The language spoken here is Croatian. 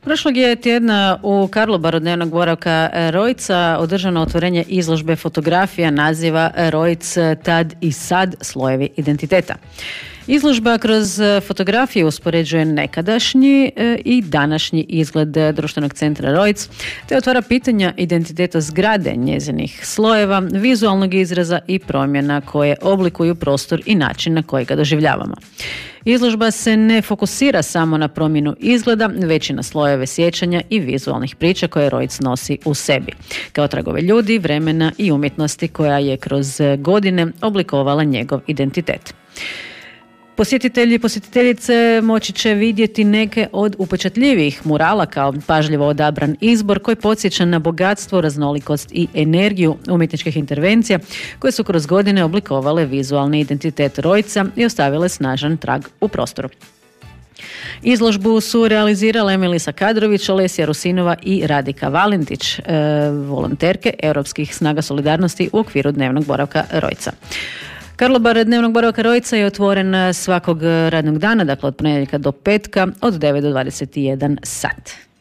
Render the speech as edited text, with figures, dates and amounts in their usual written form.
Prošlog je tjedna u Karlobaru dnevnog boravka Rojca održano otvorenje izložbe fotografija naziva Rojc tad i sad slojevi identiteta. Izložba kroz fotografije uspoređuje nekadašnji i današnji izgled društvenog centra Rojc, te otvara pitanja identiteta zgrade, njezinih slojeva, vizualnog izraza i promjena koje oblikuju prostor i način na koji ga doživljavamo. Izložba se ne fokusira samo na promjenu izgleda, već i na slojeve sjećanja i vizualnih priča koje Rojc nosi u sebi, kao tragove ljudi, vremena i umjetnosti koja je kroz godine oblikovala njegov identitet. Posjetitelji i posjetiteljice moći će vidjeti neke od upečatljivijih murala kao pažljivo odabran izbor koji podsjeća na bogatstvo, raznolikost i energiju umjetničkih intervencija koje su kroz godine oblikovale vizualni identitet Rojca i ostavile snažan trag u prostoru. Izložbu su realizirale Melisa Kadrović, Olesja Rusinova i Radika Valentić, volonterke Europskih snaga solidarnosti u okviru dnevnog boravka Rojca. Karlobar dnevnog boravka Rojca je otvoren svakog radnog dana, dakle od ponedjeljka do petka, od 9 do 21 sat.